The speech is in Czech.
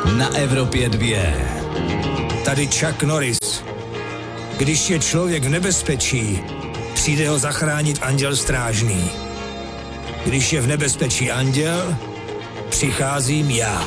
na Evropě 2. Tady Chuck Norris. Když je člověk v nebezpečí, přijde ho zachránit anděl strážný. Když je v nebezpečí anděl, přicházím já.